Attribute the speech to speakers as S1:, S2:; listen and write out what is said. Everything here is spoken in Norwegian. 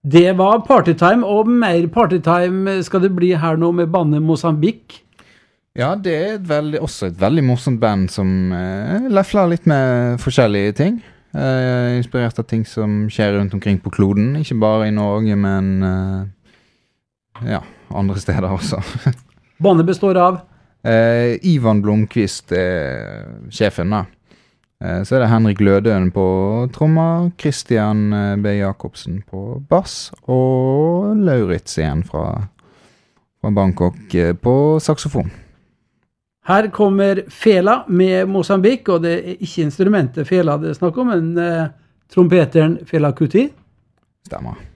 S1: Det var partytime, og mer partytime skal det bli her nå med bandet Mozambique.
S2: Ja, det også et veldig morsomt band som lefler litt med forskjellige ting. Inspirert av ting som skjer rundt omkring på kloden, ikke bare i Norge, men andre steder også.
S1: Bandet består av?
S2: Ivan Blomqvist sjefen da. Så det Henrik Lødøen på trommer, Christian B. Jakobsen på bass, og Lauritz igjen fra Bangkok på saxofon.
S1: Her kommer Fela med Mozambique, og det ikke instrumentet Fela det snakker om, men trompeteren Fela Kuti.
S2: Stemmer.